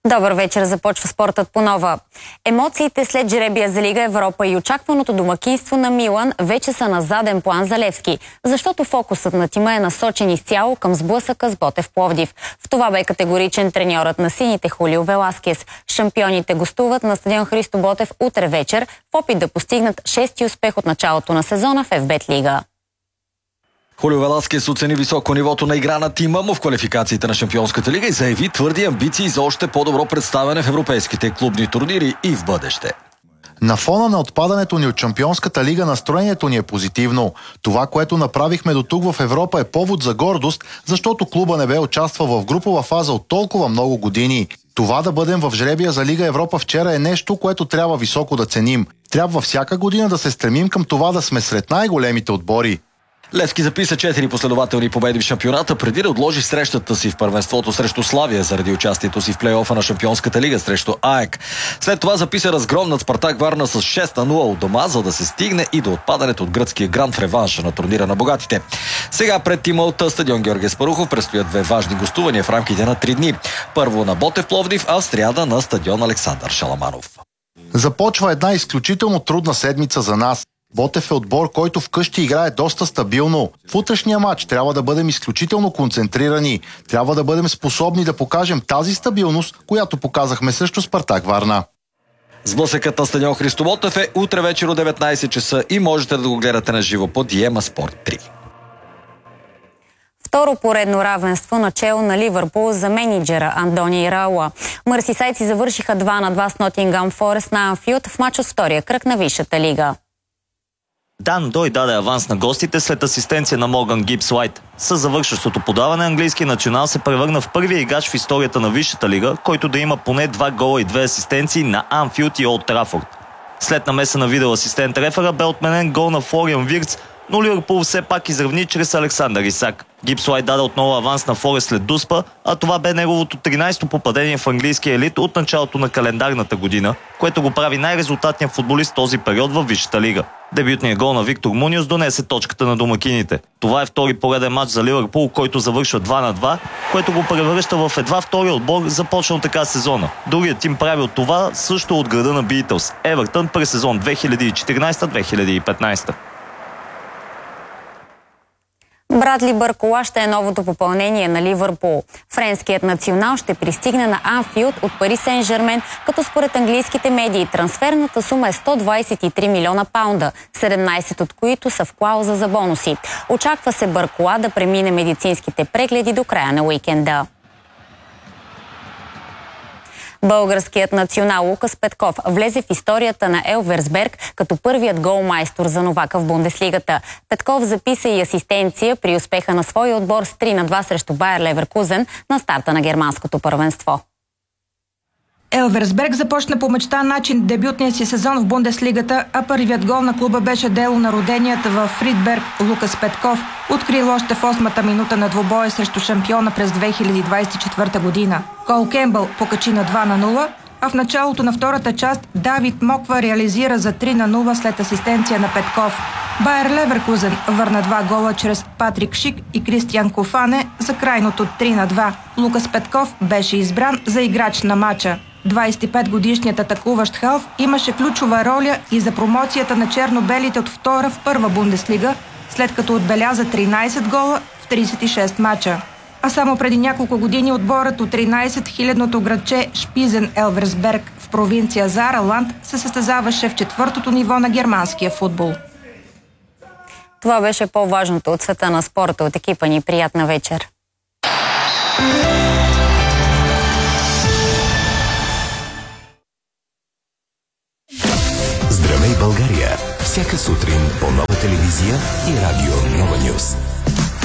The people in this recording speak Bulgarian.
Добър вечер, започва спортът по нова. Емоциите след жребия за Лига Европа и очакваното домакинство на Милан вече са на заден план за Левски, защото фокусът на тима е насочен изцяло към сблъсъка с Ботев Пловдив. В това бе категоричен треньорът на сините Хулио Веласкес. Шампионите гостуват на стадион Христо Ботев утре вечер в опит да постигнат шести успех от началото на сезона в ФБ Лига. Хулио Веласкес оцени високо нивото на игра на тима му в квалификациите на Шампионската лига и заяви твърди амбиции за още по-добро представяне в европейските клубни турнири и в бъдеще. На фона на отпадането ни от Шампионската лига настроението ни е позитивно. Това, което направихме до тук в Европа е повод за гордост, защото клуба не бе участвал в групова фаза от толкова много години. Това да бъдем в жребия за Лига Европа вчера е нещо, което трябва високо да ценим. Трябва всяка година да се стремим към това да сме сред най-големите отбори. Левски записа 4 последователни победи в шампионата, преди да отложи срещата си в първенството срещу Славия заради участието си в плейофа на Шампионската лига срещу АЕК. След това записа разгром над Спартак Варна с 6-0 от дома, за да се стигне и до отпадането от гръцкия гранд в реванша на турнира на богатите. Сега пред тима от стадион Георги Аспарухов предстоят две важни гостувания в рамките на 3 дни. Първо на Ботев Пловдив, а в сряда на стадион Александър Шаламанов. Започва една изключително трудна седмица за нас. Ботев е отбор, който вкъщи играе доста стабилно. В утрешния матч трябва да бъдем изключително концентрирани. Трябва да бъдем способни да покажем тази стабилност, която показахме срещу Спартак Варна. Сблъсъкът на стадион Христо Ботев е утре вечер от 19 часа и можете да го гледате на живо по Диема Спорт 3. Второ поредно равенство начело на Ливърпул за мениджера Андони Ирауа. Мърсисайци завършиха 2-2 с Нотингъм Форест на Анфилд в мач от втория кръг на Висшата лига. Дан Дой даде аванс на гостите след асистенция на Морган Гибс Уайт. С завършващото подаване английски национал се превърна в първия играч в историята на Висшата лига, който да има поне 2 гола и 2 асистенции на Анфилд и Олд Трафорд. След намеса на видеоасистент рефера бе отменен гол на Флориан Вирц, но Ливърпул все пак изравни чрез Александър Исак. Гибс Уайт даде отново аванс на Форест след дуспа, а това бе неговото 13-то попадение в английския елит от началото на календарната година, което го прави най-резултатният футболист този период във Висшата лига. Дебютният гол на Виктор Муниос донесе точката на домакините. Това е втори пореден матч за Ливърпул, който завършва 2-2, което го превръща в едва втория отбор, започнал така сезона. Другият тим прави от това също от града на Битълс – Евертън през сезон 2014-2015. Брадли Бъркола ще е новото попълнение на Ливърпул. Френският национал ще пристигне на Анфилд от Пари Сен-Жермен, като според английските медии трансферната сума е 123 милиона паунда, 17 от които са в клауза за бонуси. Очаква се Бъркола да премине медицинските прегледи до края на уикенда. Българският национал Лукас Петков влезе в историята на Елверсберг като първият голмайстор за новака в Бундеслигата. Петков записа и асистенция при успеха на своя отбор с 3-2 срещу Байер Леверкузен на старта на германското първенство. Елверсберг започна по мечта начин дебютния си сезон в Бундеслигата, а първият гол на клуба беше дело на роденият в Фридберг Лукас Петков, открил още в 8-та минута на двубоя срещу шампиона през 2024 година. Кол Кембъл покачи на 2-0, а в началото на втората част Давид Моква реализира за 3-0 след асистенция на Петков. Байер Леверкузен върна 2 гола чрез Патрик Шик и Кристиан Кофане за крайното 3-2. Лукас Петков беше избран за играч на матча. 25-годишният атакуващ халф имаше ключова роля и за промоцията на черно-белите от втора в първа Бундеслига, след като отбеляза 13 гола в 36 мача. А само преди няколко години отборът от 13-хилядното градче Шпизен Елверсберг в провинция Зараланд се състезаваше в 4-то ниво на германския футбол. Това беше по-важното от света на спорта. От екипа ни приятна вечер. Здравей, България! Всяка сутрин по Нова телевизия и радио Нова Нюз.